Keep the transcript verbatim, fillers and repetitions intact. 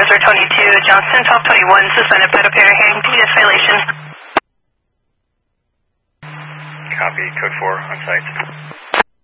Cruiser twenty-two, Johnston twelve twenty-one, suspended pedal pair, hearing P D S violation. Copy, code four on site.